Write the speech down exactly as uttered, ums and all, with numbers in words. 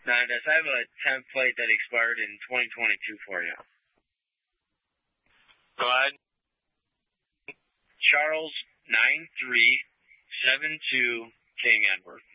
Now, does I have a template that expired in twenty twenty-two for you? Go ahead. Charles nine three seven two King Edward.